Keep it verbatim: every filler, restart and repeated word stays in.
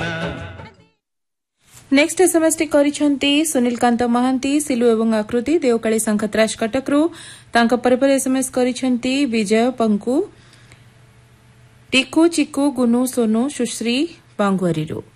Next SMS T करिसेंती Sunil Kant Mahanti सिलु एवं आकृति देवकाली संखतराज कटकरू तांका पर पर एसएमएस करिसेंती विजय पंकु टिकू चिकू गुनु सोनू सुश्री बांगुआरीरू।